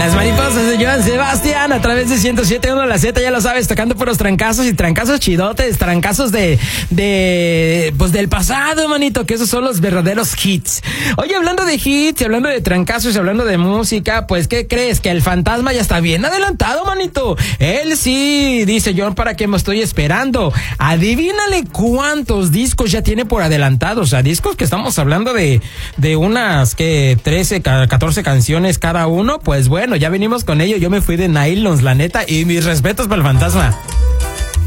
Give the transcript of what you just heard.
Las mariposas de Joan Sebastián a través de 107.1 La Z, ya lo sabes, tocando puros trancazos y trancazos chidotes, trancazos pues del pasado, manito, que esos son los verdaderos hits. Oye, hablando de hits, y hablando de trancazos y hablando de música, pues, ¿qué crees? Que el fantasma ya está bien adelantado, manito. Él sí, dice John, ¿para qué me estoy esperando? Adivínale cuántos discos ya tiene por adelantado, o sea, discos que estamos hablando de unas, 13, 14 canciones cada uno, pues bueno, ya venimos con ello, yo me fui de nylons, la neta, y mis respetos para el fantasma.